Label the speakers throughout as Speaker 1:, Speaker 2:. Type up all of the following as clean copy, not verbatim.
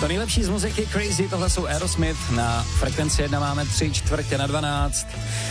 Speaker 1: To nejlepší z muziky Crazy, tohle jsou Aerosmith, na frekvenci 1 máme 3:45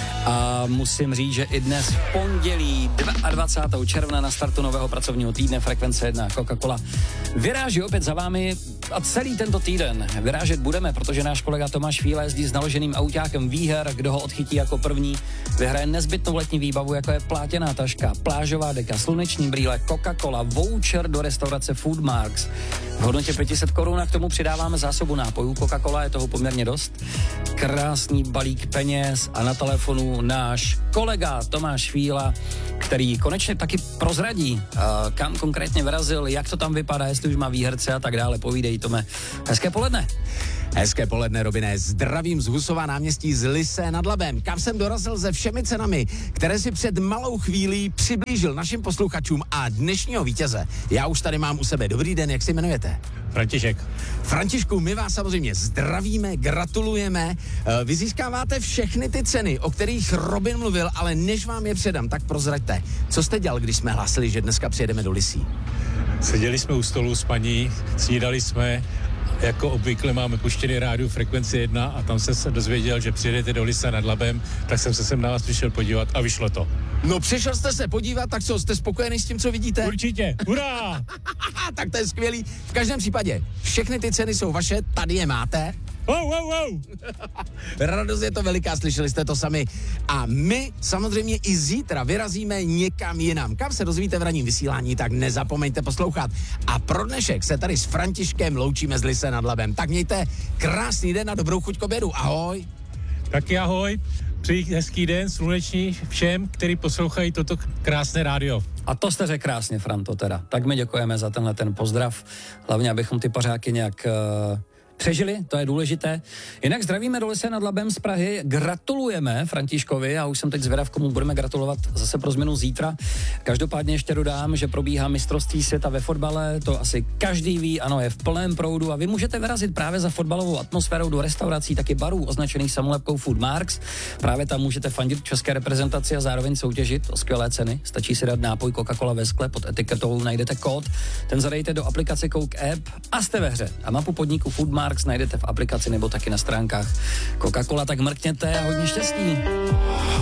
Speaker 1: a musím říct, že i dnes v pondělí 22. června na startu nového pracovního týdne frekvence 1 Coca-Cola vyráží opět za vámi a celý tento týden vyrážet budeme, protože náš kolega Tomáš Fíla jezdí s naloženým autákem výher, kdo ho odchytí jako první, vyhraje nezbytnou letní výbavu, jako je plátěná taška, plážová deka, sluneční brýle, Coca-Cola, voucher do restaurace Foodmarks v hodnotě 500 korun a k tomu přidáváme zásobu nápojů. Coca-Cola, je toho poměrně dost. Krásný balík peněz a na telefonu náš kolega Tomáš Fíla, který konečně taky prozradí, kam konkrétně vyrazil, jak to tam vypadá, jestli už má výherce a tak dále. Povídej, Tome. Hezké poledne.
Speaker 2: Hezké poledne, Robine. Zdravím z Husova náměstí z Lysé nad Labem, kam jsem dorazil se všemi cenami, které si před malou chvílí přiblížil našim posluchačům a dnešního vítěze. Já už tady mám u sebe. Dobrý den, jak se jmenujete?
Speaker 3: František.
Speaker 2: Františku, my vás samozřejmě zdravíme, gratulujeme. Vy získáváte všechny ty ceny, o kterých Robin mluvil, ale než vám je předám, tak prozraďte, co jste dělal, když jsme hlásili, že dneska přijedeme do Lysí?
Speaker 3: Seděli jsme u stolu s paní, snídali jsme, jako obvykle máme puštěný rádiu frekvenci 1 a tam jsem se dozvěděl, že přijedete do Lysé nad Labem, tak jsem se sem na vás přišel podívat a vyšlo to.
Speaker 2: No přišel jste se podívat, tak co, jste spokojený s tím, co vidíte?
Speaker 3: Určitě, hurá!
Speaker 2: Tak to je skvělý. V každém případě, všechny ty ceny jsou vaše, tady je máte.
Speaker 3: Wow.
Speaker 2: Radost je to veliká, slyšeli jste to sami. A my samozřejmě i zítra vyrazíme někam jinam. Kam se dozvíte v ranním vysílání, tak nezapomeňte poslouchat. A pro dnešek se tady s Františkem loučíme z Lysé nad Labem. Tak mějte krásný den a dobrou chuť k obědu. Ahoj.
Speaker 3: Taky ahoj. Přeji hezký den, sluneční všem, kteří poslouchají toto krásné rádio.
Speaker 1: A to jste řekl krásně, Franto, teda. Tak my děkujeme za tenhle ten pozdrav. Hlavně, abychom ty pařáky nějak přežili, to je důležité. Jinak zdravíme do Lysé nad Labem z Prahy, gratulujeme Františkovi a už jsem teď zvědav, komu budeme gratulovat zase pro změnu zítra. Každopádně ještě dodám, že probíhá mistrovství světa ve fotbale, to asi každý ví, ano, je v plném proudu a vy můžete vyrazit právě za fotbalovou atmosférou do restaurací, taky barů označených samolepkou Foodmarks. Právě tam můžete fandit české reprezentaci a zároveň soutěžit o skvělé ceny. Stačí si dát nápoj Coca-Cola ve skle, pod etiketou najdete kód, ten zadejte do aplikace Coke App a jste ve hře. A mapu podniku Foodmarks najdete v aplikaci nebo taky na stránkách Coca-Cola, tak mrkněte a hodně štěstí.